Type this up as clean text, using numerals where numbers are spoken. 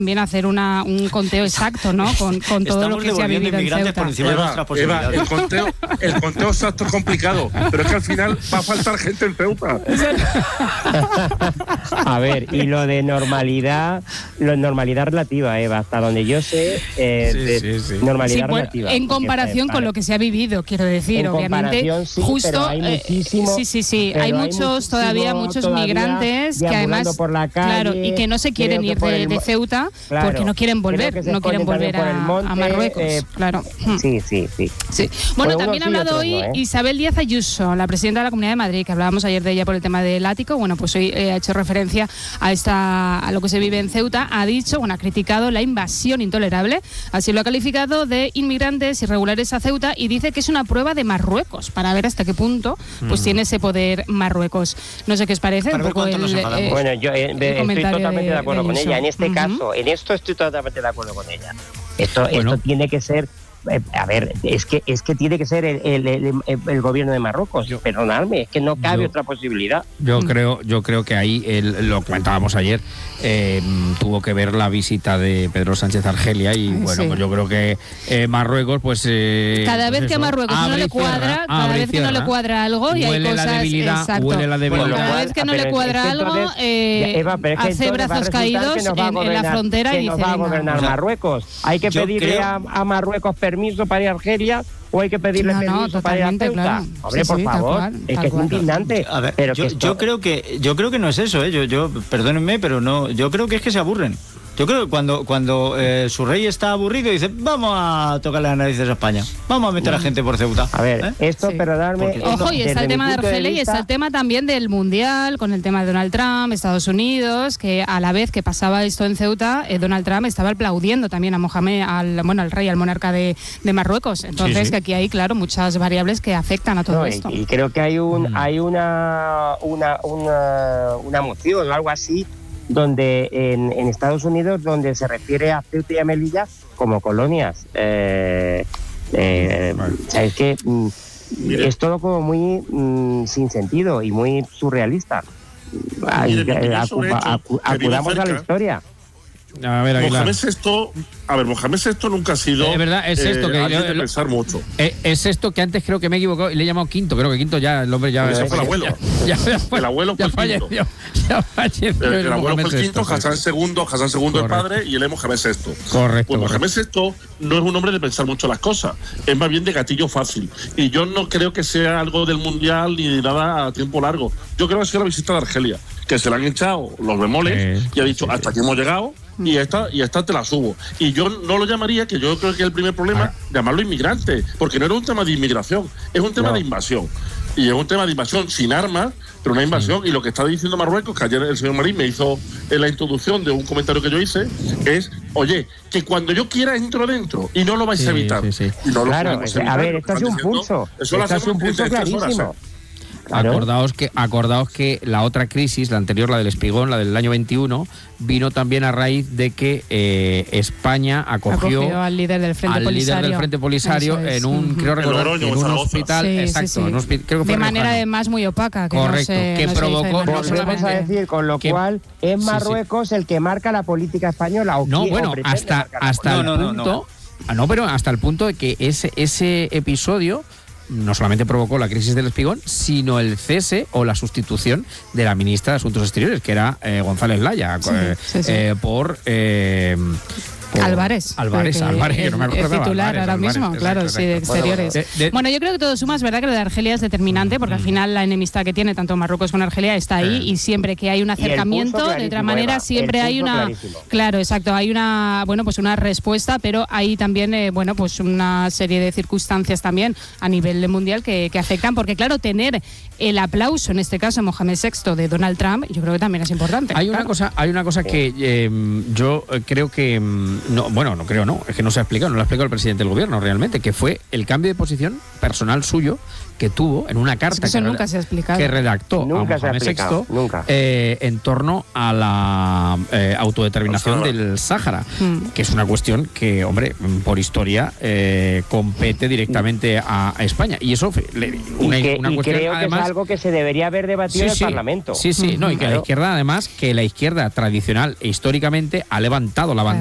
también hacer un conteo exacto, ¿no? Con todo lo que se ha vivido en Ceuta. Por encima de nuestras posibilidades. El conteo exacto es complicado, pero es que al final va a faltar gente en Ceuta. A ver, y lo de normalidad relativa, Eva, hasta donde yo sé, normalidad relativa. En comparación con lo que se ha vivido, quiero decir, obviamente, sí, justo, pero hay muchísimo, hay muchos migrantes que además, por la calle, claro, y que no se quieren ir de Ceuta, claro, porque no quieren volver a Marruecos, claro. Sí. Bueno, también ha hablado hoy Isabel Díaz Ayuso, la presidenta de la Comunidad de Madrid, que hablábamos ayer de ella por el tema del ático. Bueno, pues hoy ha hecho referencia a lo que se vive en Ceuta. Ha dicho, ha criticado la invasión intolerable, así lo ha calificado, de inmigrantes irregulares a Ceuta, y dice que es una prueba de Marruecos para ver hasta qué punto pues tiene ese poder Marruecos. No sé qué os parece. Un poco bueno, yo estoy totalmente de acuerdo con ella. En este caso, en esto estoy totalmente de acuerdo con ella. Esto tiene que ser... A ver, es que tiene que ser el gobierno de Marruecos. Perdonadme, es que no cabe otra posibilidad. Yo creo que ahí, lo comentábamos ayer, tuvo que ver la visita de Pedro Sánchez a Argelia, y bueno, pues yo creo que Marruecos, pues cada vez que a Marruecos no le cuadra, cada vez que no le cuadra algo, y hay cosas, huele la debilidad. Cada vez que no le cuadra algo, hace brazos caídos en la frontera y dice, va a gobernar Marruecos. Hay que pedirle a Marruecos permiso para ir a Argelia, o hay que pedirle permiso para ir a Ceuta. Claro. Hombre, por favor, es que es indignante. A ver, pero yo creo que no es eso, yo perdónenme, pero no, yo creo que es que se aburren. Yo creo que cuando su rey está aburrido, dice, vamos a tocarle las narices a España, vamos a meter a gente por Ceuta. A ver, perdonadme... Ojo, y está el tema de Argelia, y está el tema también del Mundial, con el tema de Donald Trump, Estados Unidos, que a la vez que pasaba esto en Ceuta, Donald Trump estaba aplaudiendo también a Mohamed, al rey, al monarca de Marruecos. Entonces, que aquí hay, claro, muchas variables que afectan a todo esto. Y creo que hay una moción o algo así, donde en Estados Unidos, donde se refiere a Ceuta y a Melilla como colonias. Es que es todo como muy sin sentido y muy surrealista. Acudamos a la historia. A ver, Mohamed VI nunca ha sido alguien de pensar mucho. Es esto que antes creo que me he equivocado y le he llamado Quinto. Creo que Quinto ya, el hombre ya... Ese fue el abuelo. El abuelo fue el falleció. El abuelo fue el quinto, Hassan II el padre, y él es Mohamed VI. Correcto. Pues Mohamed VI no es un hombre de pensar mucho las cosas, es más bien de gatillo fácil. Y yo no creo que sea algo del Mundial ni de nada a tiempo largo. Yo creo que ha sido la visita de Argelia, que se le han echado los bemoles y ha dicho, hasta aquí hemos llegado, y esta te la subo. Y yo no lo llamaría, que yo creo que el primer problema, llamarlo inmigrante, porque no era un tema de inmigración, es un tema de invasión. Y es un tema de invasión sin armas, pero una invasión. Y lo que está diciendo Marruecos, que ayer el señor Marín me hizo en la introducción de un comentario que yo hice, es, oye, que cuando yo quiera entro dentro, y no lo vais a evitar. Y no claro, a ver, esto es un pulso. Esto es un pulso clarísimo. Claro. Acordaos que la otra crisis, la anterior, la del Espigón, la del año 21, vino también a raíz de que España acogió al líder del Frente Polisario, en un, creo recordar, en un hospital, creo que de manera además muy opaca. Correcto, que provocó... Volvemos a decir, con lo cual es Marruecos el que marca la política española. Hasta el punto de que ese episodio no solamente provocó la crisis del Espigón, sino el cese o la sustitución de la ministra de Asuntos Exteriores, que era González Laya, por Álvarez, que no me acuerdo. Titular ahora mismo, claro, sí, de Exteriores. Bueno, yo creo que todo suma, es verdad que lo de Argelia es determinante, porque al final la enemistad que tiene tanto Marruecos como Argelia está ahí, y siempre que hay un acercamiento, de otra manera, siempre hay una... Claro, exacto, hay una respuesta, pero hay también, pues una serie de circunstancias también a nivel mundial que afectan, porque claro, tener el aplauso, en este caso, Mohamed VI de Donald Trump, yo creo que también es importante. Hay una cosa que yo creo que es que no se ha explicado, no lo ha explicado el presidente del gobierno realmente, que fue el cambio de posición personal suyo que tuvo en una carta nunca se ha explicado. Que redactó nunca a Mohamed VI en torno a la autodeterminación del Sáhara, que es una cuestión que, hombre, por historia compete directamente a España. Y eso, una cuestión, creo además, que es algo que se debería haber debatido en el Parlamento. Sí, no, y que la izquierda, además, que la izquierda tradicional e históricamente ha levantado la bandera